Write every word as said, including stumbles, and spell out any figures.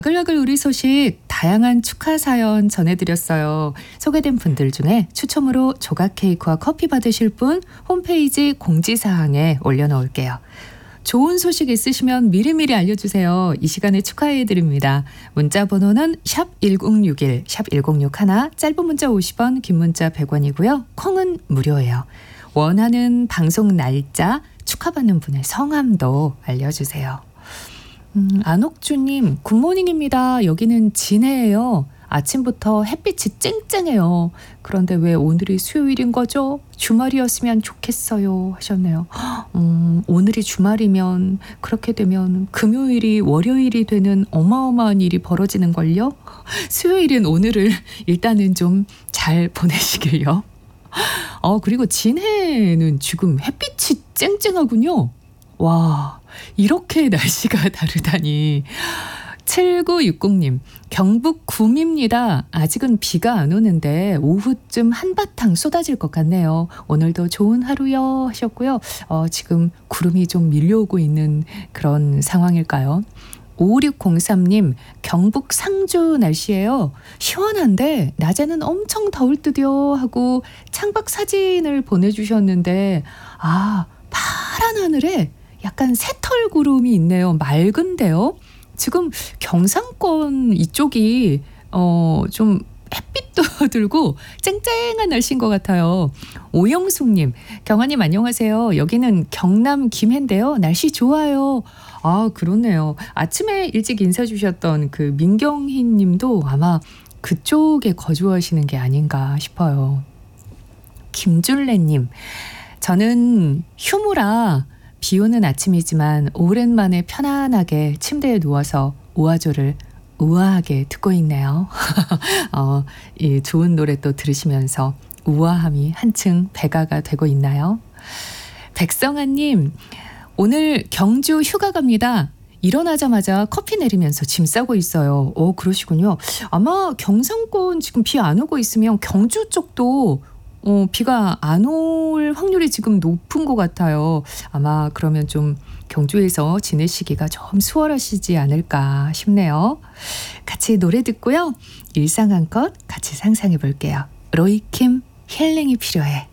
글라글 우리 소식 다양한 축하 사연 전해드렸어요. 소개된 분들 중에 추첨으로 조각 케이크와 커피 받으실 분 홈페이지 공지사항에 올려놓을게요. 좋은 소식 있으시면 미리미리 알려주세요. 이 시간에 축하해드립니다. 문자 번호는 샵 일공육일, 샵 일공육일, 짧은 문자 오십 원, 긴 문자 백 원이고요. 콩은 무료예요. 원하는 방송 날짜, 축하받는 분의 성함도 알려주세요. 음, 안옥주님, 굿모닝입니다. 여기는 진해예요. 아침부터 햇빛이 쨍쨍해요. 그런데 왜 오늘이 수요일인 거죠? 주말이었으면 좋겠어요 하셨네요. 음, 오늘이 주말이면 그렇게 되면 금요일이 월요일이 되는 어마어마한 일이 벌어지는 걸요. 수요일인 오늘을 일단은 좀 잘 보내시길요. 어, 그리고 진해는 지금 햇빛이 쨍쨍하군요. 와, 이렇게 날씨가 다르다니. 칠구육공님, 경북 구미입니다. 아직은 비가 안 오는데 오후쯤 한바탕 쏟아질 것 같네요. 오늘도 좋은 하루요 하셨고요. 어, 지금 구름이 좀 밀려오고 있는 그런 상황일까요? 오육공삼님, 경북 상주 날씨예요. 시원한데 낮에는 엄청 더울 듯요 하고 창밖 사진을 보내주셨는데, 아, 파란 하늘에 약간 새털 구름이 있네요. 맑은데요. 지금 경상권 이쪽이 어, 좀 햇빛도 들고 쨍쨍한 날씨인 것 같아요. 오영숙님, 경아님 안녕하세요. 여기는 경남 김해인데요. 날씨 좋아요. 아, 그렇네요. 아침에 일찍 인사 주셨던 그 민경희 님도 아마 그쪽에 거주하시는 게 아닌가 싶어요. 김줄래님, 저는 휴무라 비 오는 아침이지만 오랜만에 편안하게 침대에 누워서 오아조를 우아하게 듣고 있네요. 어, 이 좋은 노래 또 들으시면서 우아함이 한층 배가가 되고 있나요? 백성아님, 오늘 경주 휴가 갑니다. 일어나자마자 커피 내리면서 짐 싸고 있어요. 오, 그러시군요. 아마 경상권 지금 비 안 오고 있으면 경주 쪽도 어, 비가 안 올 확률이 지금 높은 것 같아요. 아마 그러면 좀 경주에서 지내시기가 좀 수월하시지 않을까 싶네요. 같이 노래 듣고요. 일상 한컷 같이 상상해 볼게요. 로이킴, 힐링이 필요해.